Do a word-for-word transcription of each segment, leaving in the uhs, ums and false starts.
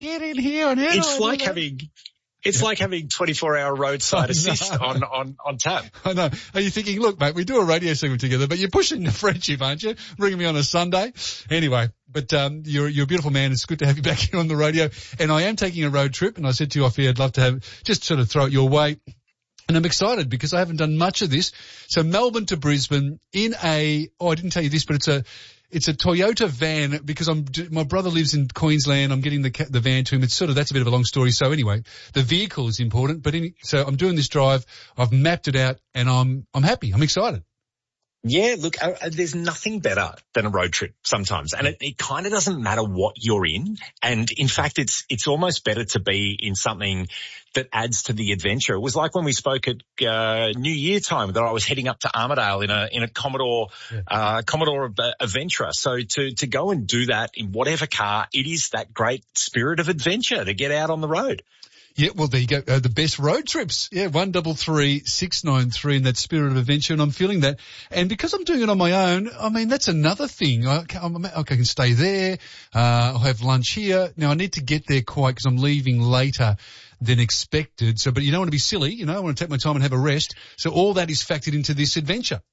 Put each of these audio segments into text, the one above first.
Get in here and handle It's it. like having... It's yeah. like having twenty-four hour roadside oh, assist no. on, on, on tap. I know. Are you thinking, look, mate, we do a radio segment together, but you're pushing the friendship, aren't you? Bringing me on a Sunday. Anyway, but um, you're, you're a beautiful man. It's good to have you back here on the radio. And I am taking a road trip, and I said to you off air, I'd love to have, just sort of throw it your way. And I'm excited because I haven't done much of this. So Melbourne to Brisbane in a, oh, I didn't tell you this, but it's a, It's a Toyota van because I'm, my brother lives in Queensland. I'm getting the the van to him. It's sort of, that's a bit of a long story. So anyway, the vehicle is important, but any, so I'm doing this drive. I've mapped it out and I'm, I'm happy. I'm excited. Yeah, look, uh, there's nothing better than a road trip sometimes. And it, it kind of doesn't matter what you're in. And in fact, it's, it's almost better to be in something that adds to the adventure. It was like when we spoke at, uh, New Year time that I was heading up to Armidale in a, in a Commodore, yeah. uh, Commodore Adventurer. So to, to go and do that in whatever car, it is that great spirit of adventure to get out on the road. Yeah, well, there you go. Uh, the best road trips. Yeah, one double three six nine three in that spirit of adventure, and I'm feeling that. And because I'm doing it on my own, I mean, that's another thing. I can, I can stay there. Uh, I'll have lunch here. Now I need to get there quite because I'm leaving later than expected. So, but you don't want to be silly. You know, I want to take my time and have a rest. So all that is factored into this adventure.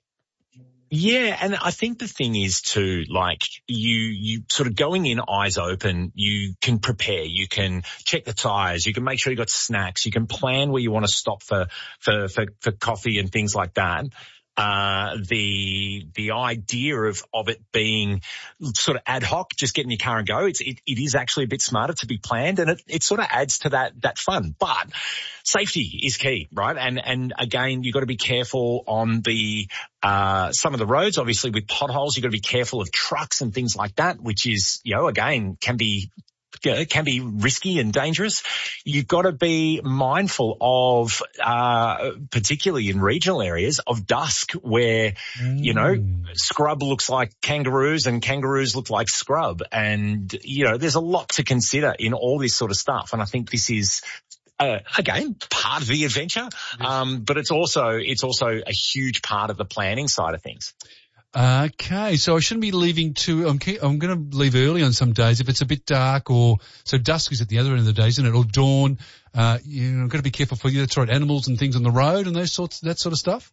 Yeah, and I think the thing is too, like, you, you sort of going in eyes open, you can prepare, you can check the tyres, you can make sure you got snacks, you can plan where you want to stop for, for, for, for coffee and things like that. Uh, the, the idea of, of it being sort of ad hoc, just get in your car and go, it's, it, it is actually a bit smarter to be planned, and it, it sort of adds to that, that fun. But safety is key, right? And, and again, you've got to be careful on the, uh, some of the roads, obviously with potholes, you've got to be careful of trucks and things like that, which is, you know, again, can be, it can be risky and dangerous. You've got to be mindful of, uh, particularly in regional areas, of dusk where, mm. you know, scrub looks like kangaroos and kangaroos look like scrub. And, you know, there's a lot to consider in all this sort of stuff. And I think this is, Uh, again, part of the adventure, um, but it's also, it's also a huge part of the planning side of things. Okay, so I shouldn't be leaving too, I'm, I'm going to leave early on some days if it's a bit dark, or, so dusk is at the other end of the day, isn't it? Or dawn, uh, you know, got to be careful for, you know, that's right, animals and things on the road and those sorts, that sort of stuff.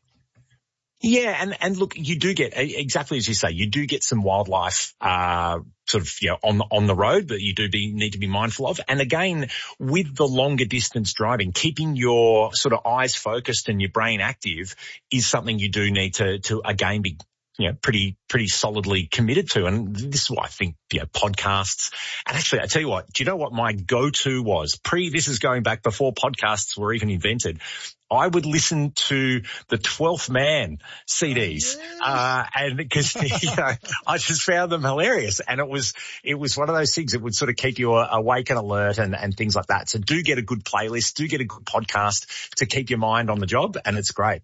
Yeah, and, and look, you do get, exactly as you say, you do get some wildlife, uh, sort of, you know, on the, on the road that you do be, need to be mindful of. And again, with the longer distance driving, keeping your sort of eyes focused and your brain active is something you do need to, to again be, you know, pretty, pretty solidly committed to. And this is why I think, you know, podcasts. And actually, I tell you what, do you know what my go-to was? Pre, this is going back before podcasts were even invented. I would listen to the twelfth Man C Ds, uh, and because, you know, I just found them hilarious. And it was, it was one of those things that would sort of keep you awake and alert and, and things like that. So do get a good playlist, do get a good podcast to keep your mind on the job, and it's great.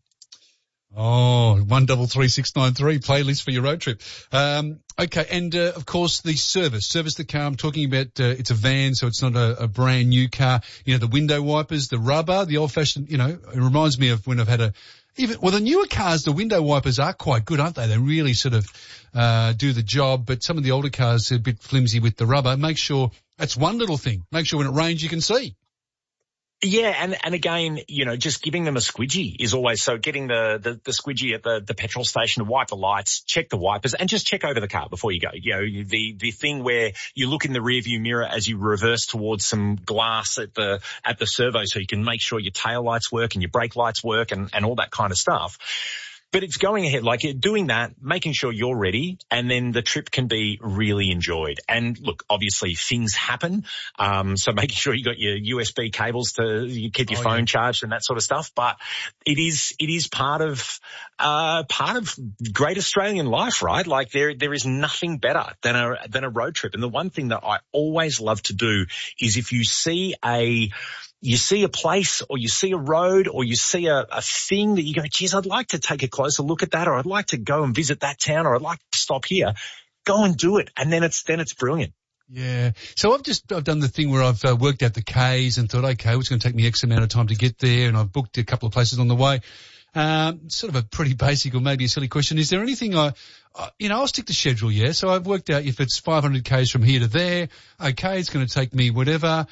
Oh, one double three six nine three playlist for your road trip. Um, okay. And, uh, of course, the service, service the car. I'm talking about, uh, it's a van, so it's not a, a brand new car. You know, the window wipers, the rubber, the old fashioned, you know, it reminds me of when I've had a, even, well, the newer cars, the window wipers are quite good, aren't they? They really sort of, uh, do the job, but some of the older cars are a bit flimsy with the rubber. Make sure, that's one little thing. Make sure when it rains you can see. Yeah, and, and again, you know, just giving them a squidgy is always, so getting the, the, the squidgy at the, the petrol station to wipe the lights, check the wipers, and just check over the car before you go. You know, the, the thing where you look in the rearview mirror as you reverse towards some glass at the, at the servo so you can make sure your tail lights work and your brake lights work and, and all that kind of stuff. But it's going ahead, like doing that, making sure you're ready, and then the trip can be really enjoyed. And look, obviously things happen, um, so making sure you got your U S B cables to you keep your oh, phone yeah. charged and that sort of stuff. But it is, it is part of, uh, part of great Australian life, right? Like there, there is nothing better than a, than a road trip. And the one thing that I always love to do is if you see a, you see a place or you see a road or you see a, a thing that you go, geez, I'd like to take a closer look at that, or I'd like to go and visit that town, or I'd like to stop here, go and do it. And then it's, then it's brilliant. Yeah. So I've just, I've done the thing where I've uh, worked out the K's and thought, okay, it's going to take me X amount of time to get there, and I've booked a couple of places on the way. Um, sort of a pretty basic or maybe a silly question. Is there anything I, uh, you know, I'll stick to schedule, yeah. So I've worked out if it's five hundred kays from here to there, okay, it's going to take me whatever.